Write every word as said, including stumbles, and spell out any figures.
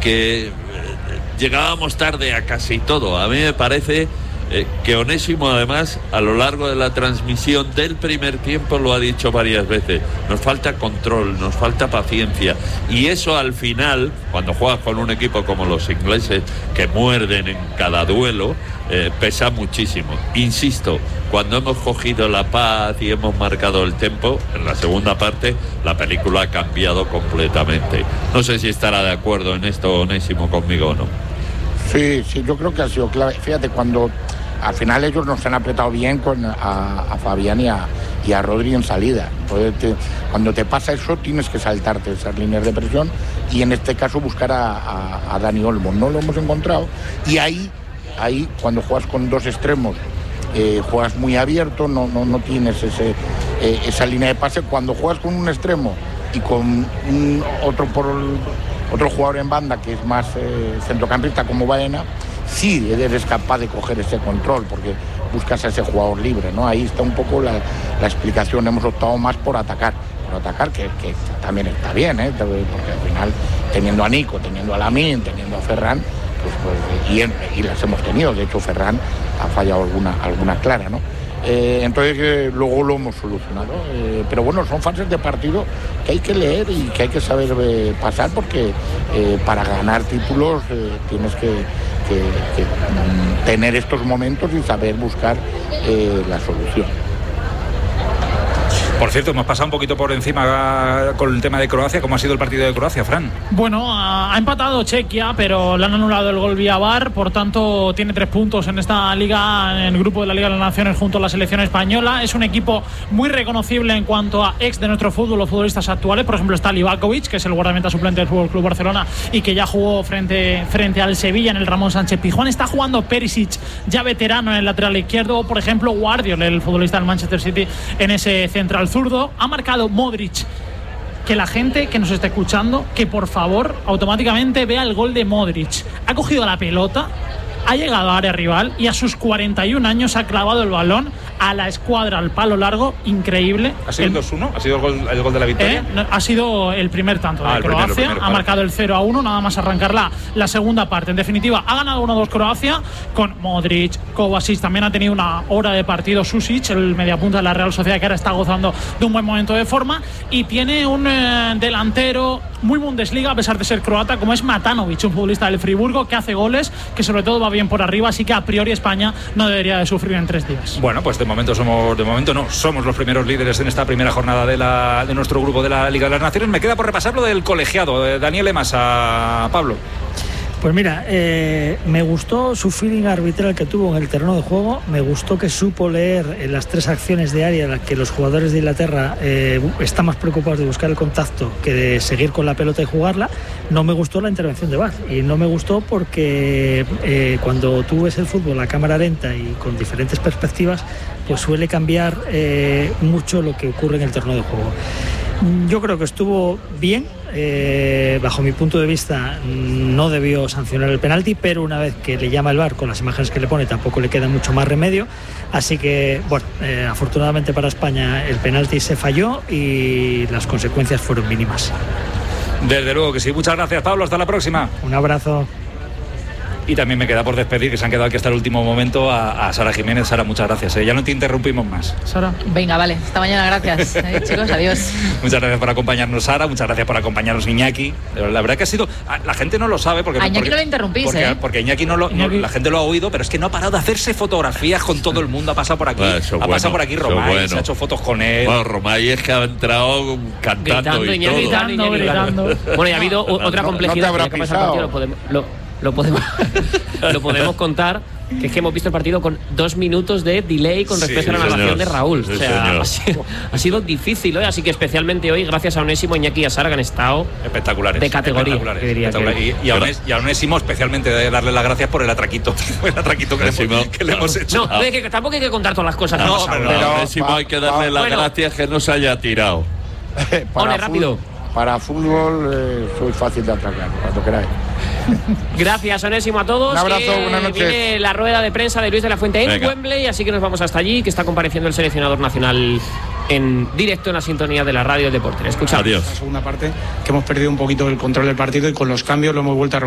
que llegábamos tarde a casi todo. A mí me parece eh, que Onésimo, además, a lo largo de la transmisión del primer tiempo lo ha dicho varias veces: nos falta control, nos falta paciencia, y eso al final, cuando juegas con un equipo como los ingleses, que muerden en cada duelo, eh, pesa muchísimo. Insisto, cuando hemos cogido la paz y hemos marcado el tempo, en la segunda parte la película ha cambiado completamente. No sé si estará de acuerdo en esto Onésimo conmigo o no. Sí, sí, yo creo que ha sido clave. Fíjate, cuando al final ellos nos han apretado bien con a, a Fabián y a, y a Rodri en salida. Entonces, te, cuando te pasa eso, tienes que saltarte esas líneas de presión y en este caso buscar a, a, a Dani Olmo. No lo hemos encontrado y ahí, ahí cuando juegas con dos extremos, eh, juegas muy abierto, no, no, no tienes ese, eh, esa línea de pase. Cuando juegas con un extremo y con un, otro por el, otro jugador en banda que es más eh, centrocampista como Baena, sí eres capaz de coger ese control porque buscas a ese jugador libre, ¿no? Ahí está un poco la, la explicación. Hemos optado más por atacar, por atacar que, que también está bien, ¿eh? Porque al final, teniendo a Nico, teniendo a Lamine, teniendo a Ferran, pues, pues y, y las hemos tenido. De hecho, Ferran ha fallado alguna, alguna clara, ¿no? Eh, entonces eh, luego lo hemos solucionado, eh, pero bueno, son fases de partido que hay que leer y que hay que saber eh, pasar porque eh, para ganar títulos eh, tienes que, que, que mm, tener estos momentos y saber buscar eh, la solución. Por cierto, hemos pasado un poquito por encima con el tema de Croacia. ¿Cómo ha sido el partido de Croacia, Fran? Bueno, ha empatado Chequia, pero le han anulado el gol vía V A R, por tanto tiene tres puntos en esta liga, en el grupo de la Liga de las Naciones junto a la selección española. Es un equipo muy reconocible en cuanto a ex de nuestro fútbol o futbolistas actuales. Por ejemplo, está Livakovic, que es el guardameta suplente del Fútbol Club Barcelona y que ya jugó frente, frente al Sevilla en el Ramón Sánchez Pizjuán. Está jugando Perisic, ya veterano, en el lateral izquierdo, o por ejemplo Guardiol, el futbolista del Manchester City, en ese central zurdo. Ha marcado Modric. Que la gente que nos está escuchando, que por favor automáticamente vea el gol de Modric. Ha cogido la pelota, ha llegado a área rival y a sus cuarenta y un años ha clavado el balón a la escuadra, al palo largo, increíble. ¿Ha sido el dos uno? ¿Ha sido el gol, el gol de la victoria? Eh, no, ha sido el primer tanto de ah, Croacia, primero, primero, ha vale. marcado el cero a uno, nada más arrancar la, la segunda parte. En definitiva, ha ganado uno dos Croacia con Modric, Kovacic, también ha tenido una hora de partido Susic, el mediapunta de la Real Sociedad, que ahora está gozando de un buen momento de forma, y tiene un eh, delantero muy Bundesliga, a pesar de ser croata, como es Matanovic, un futbolista del Friburgo que hace goles, que sobre todo va bien por arriba, así que a priori España no debería de sufrir en tres días. Bueno, pues de momento somos, de momento no, somos los primeros líderes en esta primera jornada de, la, de nuestro grupo de la Liga de las Naciones. Me queda por repasar lo del colegiado, de Daniel Emas, a Pablo. Pues mira, eh, me gustó su feeling arbitral que tuvo en el terreno de juego. Me gustó que supo leer en las tres acciones de área en las que los jugadores de Inglaterra eh, están más preocupados de buscar el contacto que de seguir con la pelota y jugarla. No me gustó la intervención de V A R y no me gustó porque eh, cuando tú ves el fútbol a cámara lenta y con diferentes perspectivas, pues suele cambiar eh, mucho lo que ocurre en el terreno de juego. Yo creo que estuvo bien, eh, bajo mi punto de vista no debió sancionar el penalti, pero una vez que le llama el V A R con las imágenes que le pone tampoco le queda mucho más remedio, así que bueno, eh, afortunadamente para España el penalti se falló y las consecuencias fueron mínimas. Desde luego que sí. Muchas gracias, Pablo, hasta la próxima. Un abrazo. Y también me queda por despedir, que se han quedado aquí hasta el último momento, a, a Sara Jiménez. Sara, muchas gracias, ¿eh? Ya no te interrumpimos más. Sara. Venga, vale, hasta mañana, gracias. Eh, chicos, adiós. Muchas gracias por acompañarnos, Sara, muchas gracias por acompañarnos, Iñaki. La verdad que ha sido, la gente no lo sabe porque... A Iñaki porque, no lo interrumpís, porque, ¿eh? Porque Iñaki no lo, Iñaki. No, la gente lo ha oído, pero es que no ha parado de hacerse fotografías con todo el mundo. Ha pasado por aquí, Bueno, ha bueno, pasado por aquí Romay, bueno. se ha hecho fotos con él. Bueno, Romay es que ha entrado cantando Gritando, y Iñaki, todo. gritando, Iñaki, Gritando, gritando. Bueno, y ha habido o- otra no, complejidad. no te habrá ya que ha pasado el pisado. partido, lo podemos, lo, lo podemos, lo podemos contar, que es que hemos visto el partido con dos minutos de delay con respecto Sí, a la narración señor. de Raúl. Sí, o sea, señor. ha sido, ha sido difícil hoy, así que especialmente hoy, gracias a Onésimo, Iñaki y a Sara, que han estado Espectaculares. de categoría, espectaculares, que diría espectaculares. que- Y, y, a Onés, y a Onésimo especialmente de darle las gracias por el atraquito. el atraquito que, le Onésimo, hemos, que le hemos hecho. No, no hay que, tampoco hay que contar todas las cosas. que No, han pasado. pero- Pero, Onésimo, hay que darle las Bueno. gracias que no se haya tirado. Para Ole, rápido. fútbol, para fútbol eh, soy fácil de atracar, cuando queráis. Gracias, Onésimo, a todos. Un abrazo, que buenas noches. Viene la rueda de prensa de Luis de la Fuente en Venga. Wembley, así que nos vamos hasta allí, que está compareciendo el seleccionador nacional en directo en la sintonía de la radio del deporte. Escuchamos. Adiós. La segunda parte, que hemos perdido un poquito el control del partido y con los cambios lo hemos vuelto a